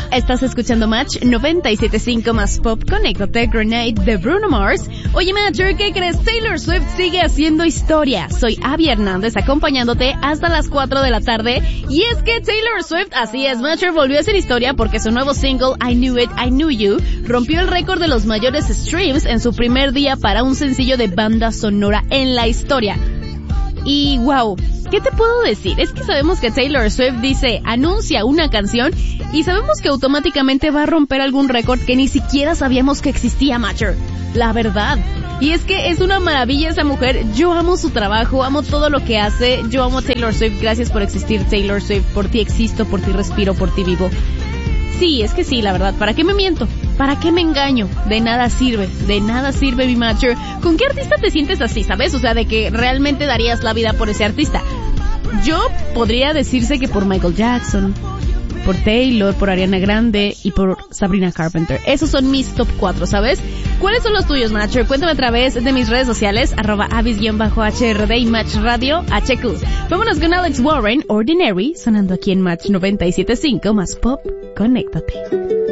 Estás escuchando Match 97.5 más Pop. Conéctate, Grenade de Bruno Mars. Oye, Matcher, ¿qué crees? Taylor Swift sigue haciendo historia. Soy Abby Hernández, acompañándote hasta las 4 de la tarde. Y es que Taylor Swift, así es, Matcher, volvió a hacer historia porque su nuevo single, I Knew It, I Knew You, rompió el récord de los mayores streams en su primer día para un sencillo de banda sonora en la historia. Y wow, ¿qué te puedo decir? Es que sabemos que Taylor Swift anuncia una canción y sabemos que automáticamente va a romper algún récord que ni siquiera sabíamos que existía, Matcher. La verdad. Y es que es una maravilla esa mujer. Yo amo su trabajo, amo todo lo que hace. Yo amo a Taylor Swift. Gracias por existir, Taylor Swift. Por ti existo, por ti respiro, por ti vivo. Sí, es que sí, la verdad. ¿Para qué me miento? ¿Para qué me engaño? De nada sirve, mi Matcher. ¿Con qué artista te sientes así, sabes? O sea, de que realmente darías la vida por ese artista. Yo podría decirse que por Michael Jackson, por Taylor, por Ariana Grande y por Sabrina Carpenter. Esos son mis top 4, ¿sabes? ¿Cuáles son los tuyos, Matcher? Cuéntame a través de mis redes sociales, @avis_HRD y Match Radio HQ. Vámonos con Alex Warren, Ordinary, sonando aquí en Match 97.5 más Pop. Conéctate.